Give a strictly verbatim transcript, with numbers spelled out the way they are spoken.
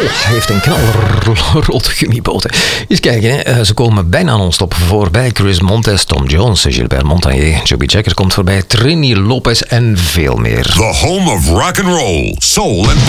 hij heeft een knalrood gummiboten. Eens kijken, hè. Ze komen bijna non-stop voorbij. Chris Montes, Tom Jones, Gilbert Montagnier, Chubby Checker komt voorbij, Trini Lopez en veel meer. The home of rock and roll, soul and